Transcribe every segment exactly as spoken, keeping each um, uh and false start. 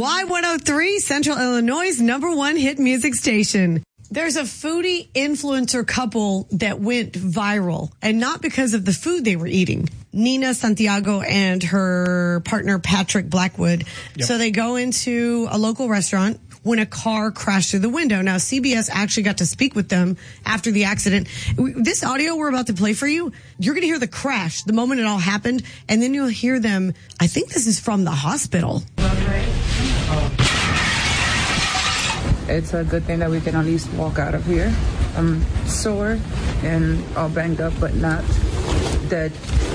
Y one oh three, Central Illinois' number one hit music station. There's a foodie influencer couple that went viral, and not because of the food they were eating. Nina Santiago and her partner Patrick Blackwood. Yep. So they go into a local restaurant when a car crashed through the window. Now, C B S actually got to speak with them after the accident. This audio we're about to play for you, you're going to hear the crash, the moment it all happened, and then you'll hear them. I think this is from the hospital. It's a good thing that we can at least walk out of here. I'm sore and all banged up, but not dead.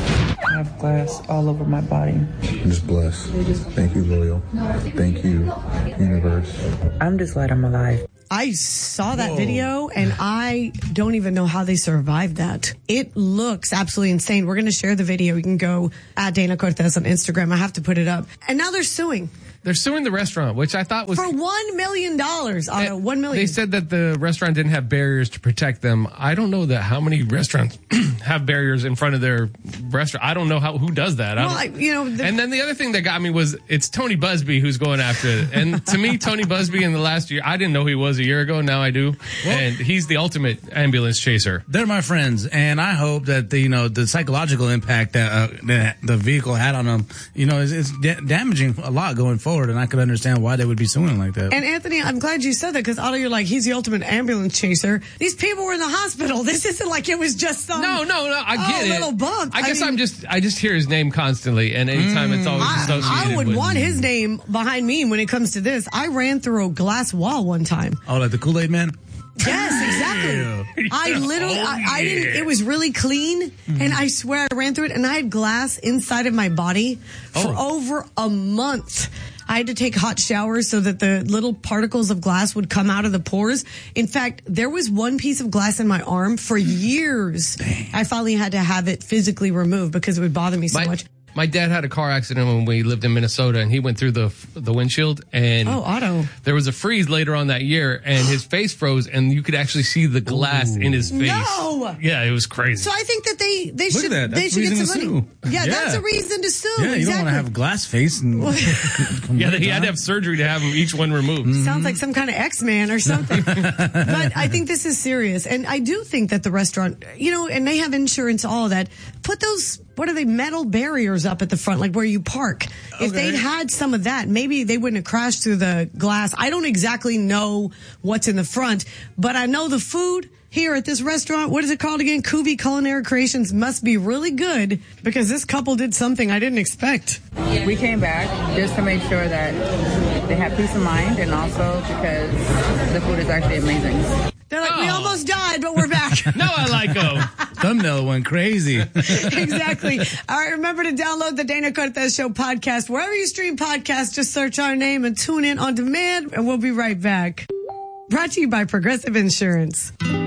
I have glass all over my body. I'm just blessed. Thank you, Loyal. Thank you, universe. I'm just glad I'm alive. I saw that Whoa. video, and I don't even know how they survived that. It looks absolutely insane. We're going to share the video. You can go at Dana Cortez on Instagram. I have to put it up. And now they're suing. They're suing the restaurant, which I thought was... For one million dollars. Uh, one million They said that the restaurant didn't have barriers to protect them. I don't know that how many restaurants have barriers in front of their restaurant. I don't know how who does that. Well, I I, you know... The, and then the other thing that got me was it's Tony Busby who's going after it. And to me, Tony Busby in the last year, I didn't know who he was a year ago. Now I do. Well, and he's the ultimate ambulance chaser. They're my friends. And I hope that the, you know, the psychological impact that, uh, that the vehicle had on them, you know, is, is da- damaging a lot going forward. And I could understand why they would be suing like that. And Anthony, I'm glad you said that, because Otto, you're like, he's the ultimate ambulance chaser. These people were in the hospital. This isn't like it was just some no, no, no. I get oh, it. little bump. I guess I mean, I'm just I just hear his name constantly, and anytime mm, it's always associated. I, I would with, want his name behind me when it comes to this. I ran through a glass wall one time. Oh, like the Kool-Aid Man? Yes, exactly. Yeah. I literally, oh, I, I yeah. didn't, it was really clean, mm-hmm. and I swear I ran through it, and I had glass inside of my body for oh. over a month. I had to take hot showers so that the little particles of glass would come out of the pores. In fact, there was one piece of glass in my arm for years. Dang. I finally had to have it physically removed because it would bother me so my, much. My dad had a car accident when we lived in Minnesota, and he went through the the windshield, and oh, Otto. There was a freeze later on that year, and his face froze, and you could actually see the glass Ooh. in his face. No! Yeah, it was crazy. So I think that they, they Look should at that. they That's should get some money. Yeah, yeah, yeah, that's a reason to sue. Yeah, you exactly. don't want to have a glass face. And yeah, he had to have surgery to have them each one removed. Mm-hmm. Sounds like some kind of X-Man or something. But I think this is serious, and I do think that the restaurant, you know, and they have insurance, all of that. Put those, what are they, metal barriers up at the front, like where you park. Okay. If they'd had some of that, maybe they wouldn't have crashed through the glass. I don't exactly know what's in the front, but I know the food here at this restaurant, what is it called again? Kuvi Culinary Creations, must be really good, because this couple did something I didn't expect. We came back just to make sure that they have peace of mind, and also because the food is actually amazing. They're like, oh. we almost died, but we're back. No, I like them. Thumbnail went crazy. Exactly. All right, remember to download the Dana Cortez Show podcast. Wherever you stream podcasts, just search our name and tune in on demand, and we'll be right back. Brought to you by Progressive Insurance.